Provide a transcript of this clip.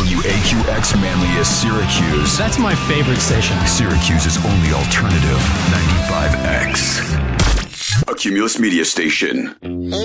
WAQX Manly is Syracuse. That's my favorite station. Syracuse's only alternative, 95X. A Cumulus Media Station.